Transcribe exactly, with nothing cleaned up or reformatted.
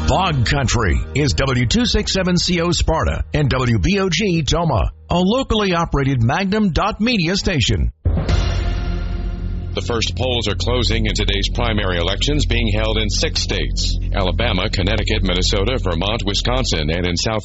Bog Country is W two sixty-seven C O Sparta and W B O G Toma, a locally operated Magnum dot media station. The first polls are closing in today's primary elections being held in six states: Alabama, Connecticut, Minnesota, Vermont, Wisconsin, and in South